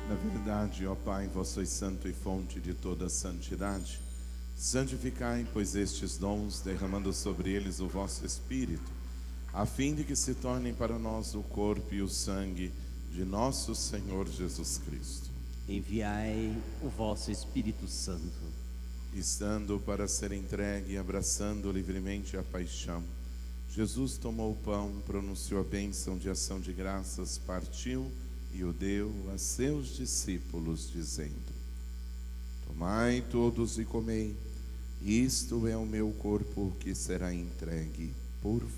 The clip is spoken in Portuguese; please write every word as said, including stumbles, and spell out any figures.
Na verdade, ó Pai, vós sois santo e fonte de toda santidade. Santificai, pois, estes dons, derramando sobre eles o vosso Espírito, a fim de que se tornem para nós o corpo e o sangue de nosso Senhor Jesus Cristo. Enviai o vosso Espírito Santo. Estando para ser entregue e abraçando livremente a paixão, Jesus tomou o pão, pronunciou a bênção de ação de graças, partiu e o deu a seus discípulos, dizendo: Tomai todos e comei, isto é o meu corpo que será entregue por